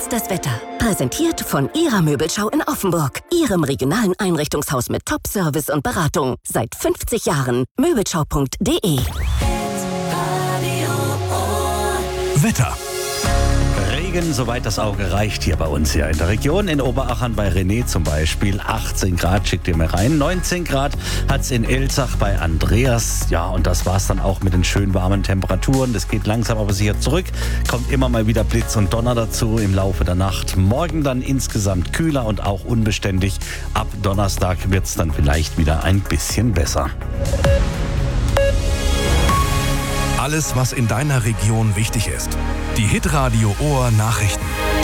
ist das Wetter. Präsentiert von Ihrer Möbelschau in Offenburg. Ihrem regionalen Einrichtungshaus mit Top-Service und Beratung. Seit 50 Jahren. Möbelschau.de. Wetter. Regen, soweit das Auge reicht, hier bei uns hier in der Region. In Oberachern bei René zum Beispiel 18 Grad, schickt ihr mir rein. 19 Grad hat es in Elzach bei Andreas. Ja, und das war's dann auch mit den schön warmen Temperaturen. Das geht langsam aber sicher zurück. Kommt immer mal wieder Blitz und Donner dazu im Laufe der Nacht. Morgen dann insgesamt kühler und auch unbeständig. Ab Donnerstag wird es dann vielleicht wieder ein bisschen besser. Alles, was in deiner Region wichtig ist. Die Hitradio Ohr Nachrichten.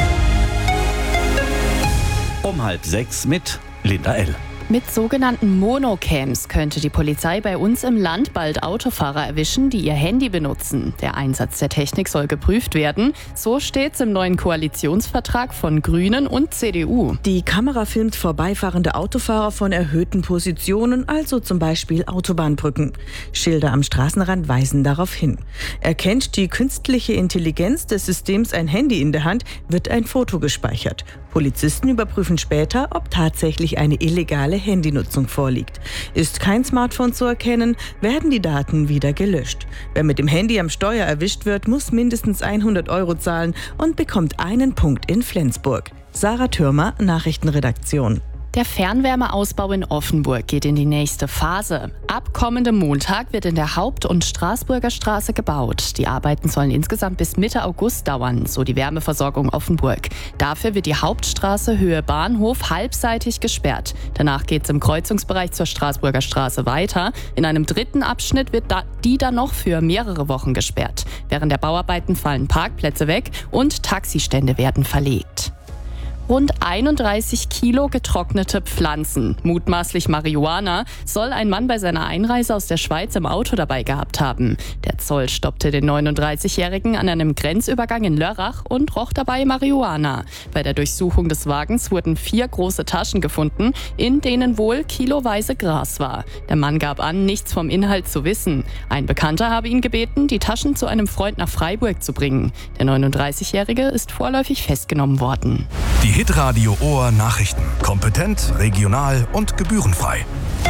Um 5:30 mit Linda L. Mit sogenannten Monocams könnte die Polizei bei uns im Land bald Autofahrer erwischen, die ihr Handy benutzen. Der Einsatz der Technik soll geprüft werden. So steht's im neuen Koalitionsvertrag von Grünen und CDU. Die Kamera filmt vorbeifahrende Autofahrer von erhöhten Positionen, also zum Beispiel Autobahnbrücken. Schilder am Straßenrand weisen darauf hin. Erkennt die künstliche Intelligenz des Systems ein Handy in der Hand, wird ein Foto gespeichert. Polizisten überprüfen später, ob tatsächlich eine illegale Handynutzung vorliegt. Ist kein Smartphone zu erkennen, werden die Daten wieder gelöscht. Wer mit dem Handy am Steuer erwischt wird, muss mindestens 100 € zahlen und bekommt einen Punkt in Flensburg. Sarah Thürmer, Nachrichtenredaktion. Der Fernwärmeausbau in Offenburg geht in die nächste Phase. Ab kommendem Montag wird in der Haupt- und Straßburger Straße gebaut. Die Arbeiten sollen insgesamt bis Mitte August dauern, so die Wärmeversorgung Offenburg. Dafür wird die Hauptstraße Höhe Bahnhof halbseitig gesperrt. Danach geht es im Kreuzungsbereich zur Straßburger Straße weiter. In einem dritten Abschnitt wird die dann noch für mehrere Wochen gesperrt. Während der Bauarbeiten fallen Parkplätze weg und Taxistände werden verlegt. Rund 31 Kilo getrocknete Pflanzen, mutmaßlich Marihuana, soll ein Mann bei seiner Einreise aus der Schweiz im Auto dabei gehabt haben. Der Zoll stoppte den 39-Jährigen an einem Grenzübergang in Lörrach und roch dabei Marihuana. Bei der Durchsuchung des Wagens wurden 4 große Taschen gefunden, in denen wohl kiloweise Gras war. Der Mann gab an, nichts vom Inhalt zu wissen. Ein Bekannter habe ihn gebeten, die Taschen zu einem Freund nach Freiburg zu bringen. Der 39-Jährige ist vorläufig festgenommen worden. Die Hitradio Ohr Nachrichten. Kompetent, regional und gebührenfrei.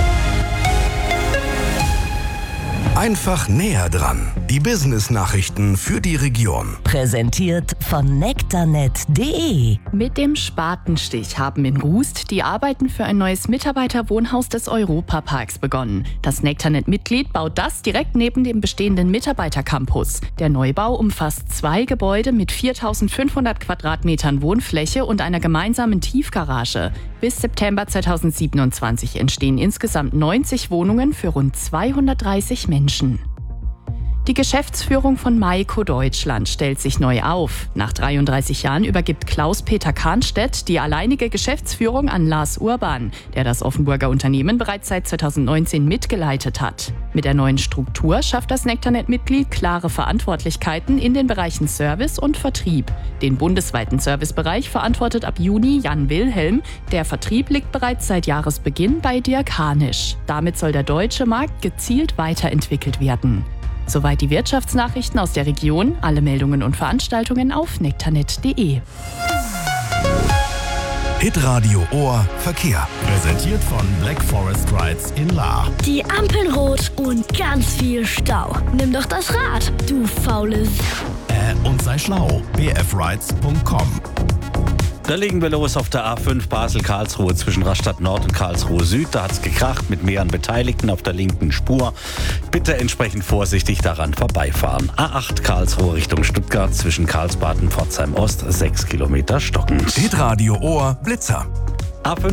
Einfach näher dran. Die Business-Nachrichten für die Region. Präsentiert von nektarnet.de. Mit dem Spatenstich haben in Rust die Arbeiten für ein neues Mitarbeiterwohnhaus des Europaparks begonnen. Das Nektarnet-Mitglied baut das direkt neben dem bestehenden Mitarbeitercampus. Der Neubau umfasst 2 Gebäude mit 4.500 Quadratmetern Wohnfläche und einer gemeinsamen Tiefgarage. Bis September 2027 entstehen insgesamt 90 Wohnungen für rund 230 Menschen. Die Geschäftsführung von Maiko Deutschland stellt sich neu auf. Nach 33 Jahren übergibt Klaus-Peter Kahnstedt die alleinige Geschäftsführung an Lars Urban, der das Offenburger Unternehmen bereits seit 2019 mitgeleitet hat. Mit der neuen Struktur schafft das Nektarnet-Mitglied klare Verantwortlichkeiten in den Bereichen Service und Vertrieb. Den bundesweiten Servicebereich verantwortet ab Juni Jan Wilhelm. Der Vertrieb liegt bereits seit Jahresbeginn bei Dirk Hanisch. Damit soll der deutsche Markt gezielt weiterentwickelt werden. Soweit die Wirtschaftsnachrichten aus der Region. Alle Meldungen und Veranstaltungen auf nektarnet.de. Hitradio Ohr Verkehr. Präsentiert von Black Forest Rides in Lahr. Die Ampeln rot und ganz viel Stau. Nimm doch das Rad, du faules. Und sei schlau. bfrides.com. Da legen wir los auf der A5 Basel-Karlsruhe zwischen Rastatt Nord und Karlsruhe Süd. Da hat es gekracht mit mehreren Beteiligten auf der linken Spur. Bitte entsprechend vorsichtig daran vorbeifahren. A8 Karlsruhe Richtung Stuttgart zwischen Karlsbad und Pforzheim Ost 6 Kilometer stockend. Hitradio Ohr Blitzer. A5